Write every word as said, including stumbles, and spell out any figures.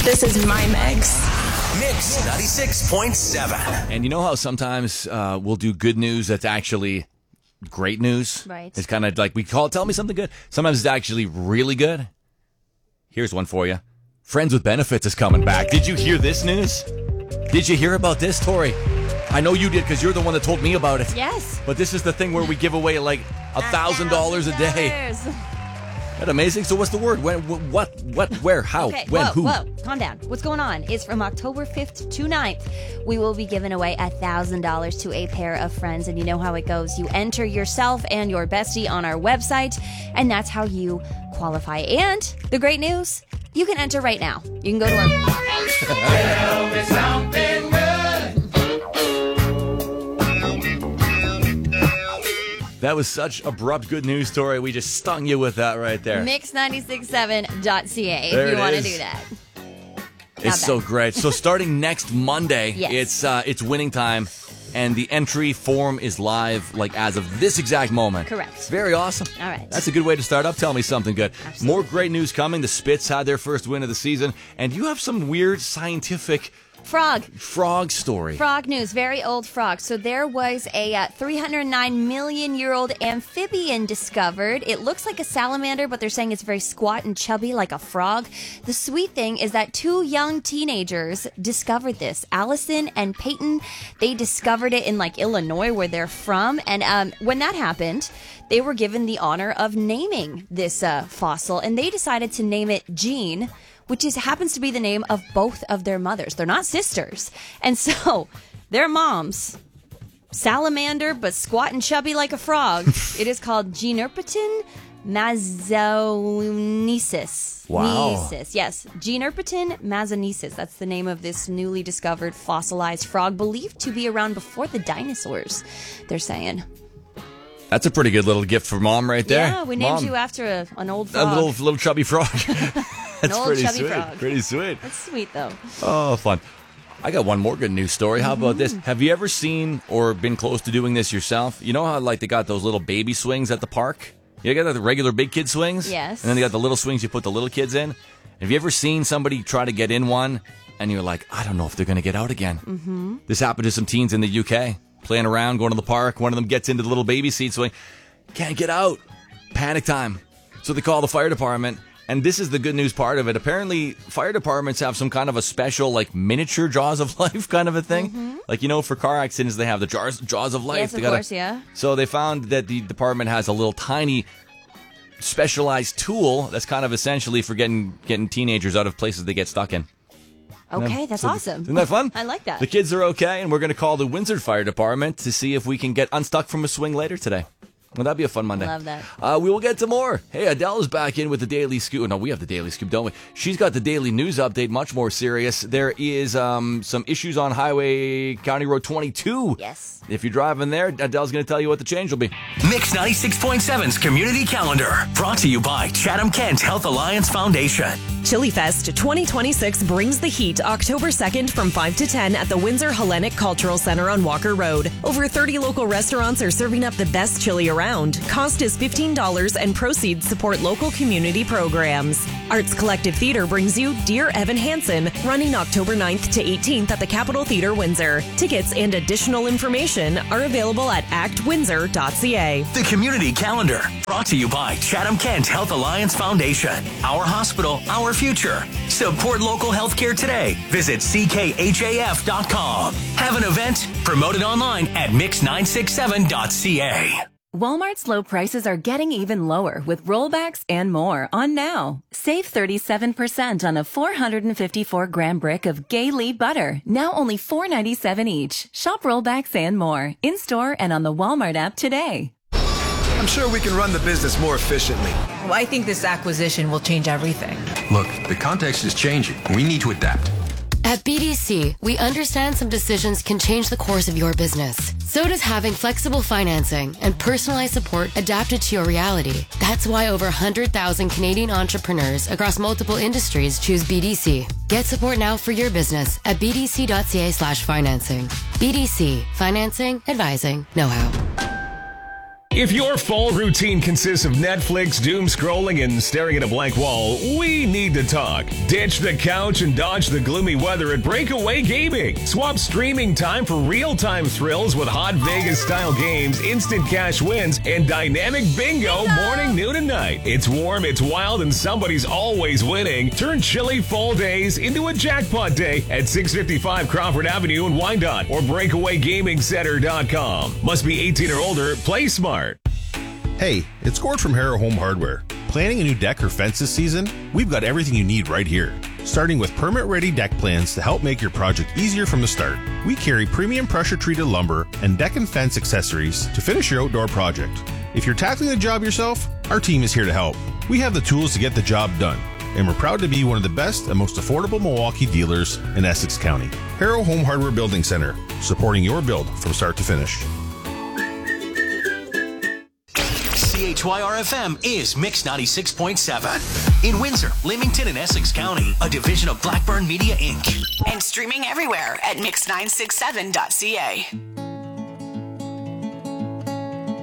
This is my mix. Mix ninety-six point seven. And you know how sometimes uh, we'll do good news that's actually great news? Right. It's kind of like we call it, tell me something good. Sometimes it's actually really good. Here's one for you. Friends with Benefits is coming back. Did you hear this news? Did you hear about this, Tori? I know you did because you're the one that told me about it. Yes. But this is the thing where we give away like a thousand dollars a day. That amazing. So what's the word? When? What? What? Where? How? Okay, when? whoa, Who? whoa, calm down. What's going on? It's from October fifth to ninth. We will be giving away one thousand dollars to a pair of friends, and you know how it goes. You enter yourself and your bestie on our website, and that's how you qualify. And the great news, you can enter right now. You can go to our... Tell me something good. That was such abrupt good news, Tori. We just stung you with that right there. mix nine six seven dot c a There if you it want to is. do that. It's so great. So starting next Monday, Yes. it's uh, it's winning time, and the entry form is live like as of this exact moment. Correct. It's very awesome. All right. That's a good way to start up. Tell me something good. Absolutely. More great news coming. The Spits had their first win of the season, and you have some weird scientific Frog. frog story. Frog news, very old frog. So there was a uh, three hundred nine million year old amphibian discovered. It looks like a salamander, but they're saying it's very squat and chubby like a frog. The sweet thing is that two young teenagers discovered this. Allison and Peyton, they discovered it in like Illinois where they're from. And um, when that happened, they were given the honor of naming this uh, fossil, and they decided to name it Jean, which is happens to be the name of both of their mothers. They're not sisters. And so their moms, salamander, but squat and chubby like a frog. It is called Generpetin mazonesis. Wow. Nesis. Yes, Generpetin mazonesis. That's the name of this newly discovered fossilized frog, believed to be around before the dinosaurs, they're saying. That's a pretty good little gift for Mom right there. Yeah, we named Mom, you after a, an old a frog. little little chubby frog. That's old pretty chubby sweet. frog. Pretty sweet. That's sweet, though. Oh, fun. I got one more good news story. How about this? Have you ever seen or been close to doing this yourself? You know how like they got those little baby swings at the park? You got the regular big kid swings? Yes. And then they got the little swings you put the little kids in. Have you ever seen somebody try to get in one and you're like, I don't know if they're going to get out again? Mm-hmm. This happened to some teens in the U K. Playing around, going to the park. One of them gets into the little baby seat swing. Can't get out. Panic time. So they call the fire department. And this is the good news part of it. Apparently, fire departments have some kind of a special, like, miniature Jaws of Life kind of a thing. Mm-hmm. Like, you know, for car accidents, they have the Jaws, Jaws of Life. Yes, they of gotta, course, yeah. So they found that the department has a little tiny specialized tool that's kind of essentially for getting getting teenagers out of places they get stuck in. Okay, that's So, awesome. Isn't that fun? I like that. The kids are okay, and we're going to call the Windsor Fire Department to see if we can get unstuck from a swing later today. Well, that'd be a fun Monday. Love that. Uh, we will get to more. Hey, Adele is back in with the Daily Scoop. No, we have the Daily Scoop, don't we? She's got the Daily News Update, much more serious. There is um, some issues on Highway County Road twenty-two. Yes. If you're driving there, Adele's going to tell you what the change will be. Mix ninety-six point seven's Community Calendar. Brought to you by Chatham Kent Health Alliance Foundation. Chili Fest twenty twenty-six brings the heat October second from five to ten at the Windsor Hellenic Cultural Center on Walker Road. Over thirty local restaurants are serving up the best chili around. Cost is fifteen dollars and proceeds support local community programs. Arts Collective Theater brings you Dear Evan Hansen, running October ninth to eighteenth at the Capitol Theater Windsor. Tickets and additional information are available at act windsor dot c a. The Community Calendar. Brought to you by Chatham Kent Health Alliance Foundation. Our hospital, our future. Support local healthcare today. Visit c k h a f dot com. Have an event? Promote it online at mix nine six seven dot c a. Walmart's low prices are getting even lower with rollbacks and more on now. Save thirty-seven percent on a four hundred fifty-four gram brick of Gay-Lee butter, now only four ninety-seven each. Shop rollbacks and more in-store and on the Walmart app today. I'm sure we can run the business more efficiently. Well, I think this acquisition will change everything. Look, the context is changing. We need to adapt. At B D C, we understand some decisions can change the course of your business. So does having flexible financing and personalized support adapted to your reality. That's why over one hundred thousand Canadian entrepreneurs across multiple industries choose B D C. Get support now for your business at b d c dot c a slash financing. B D C. Financing, advising, know-how. If your fall routine consists of Netflix, doom scrolling, and staring at a blank wall, we need to talk. Ditch the couch and dodge the gloomy weather at Breakaway Gaming. Swap streaming time for real-time thrills with hot Vegas-style games, instant cash wins, and dynamic bingo morning, noon, and night. It's warm, it's wild, and somebody's always winning. Turn chilly fall days into a jackpot day at six fifty-five Crawford Avenue in Wyandotte or breakaway gaming center dot com. Must be eighteen or older. Play smart. Hey, it's Gord from Harrow Home Hardware. Planning a new deck or fence this season? We've got everything you need right here. Starting with permit-ready deck plans to help make your project easier from the start. We carry premium pressure-treated lumber and deck and fence accessories to finish your outdoor project. If you're tackling the job yourself, our team is here to help. We have the tools to get the job done, and we're proud to be one of the best and most affordable Milwaukee dealers in Essex County. Harrow Home Hardware Building Center, supporting your build from start to finish. C H Y R F M is Mix ninety-six point seven. In Windsor, Leamington, and Essex County, a division of Blackburn Media, Incorporated. And streaming everywhere at mix nine six seven dot c a.